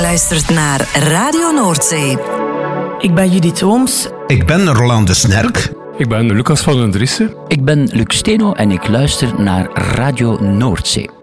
Luistert naar Radio Noordzee. Ik ben Judith Ooms. Ik ben Roland de Snerk. Ik ben Lucas van den Driessen. Ik ben Luc Steno en ik luister naar Radio Noordzee.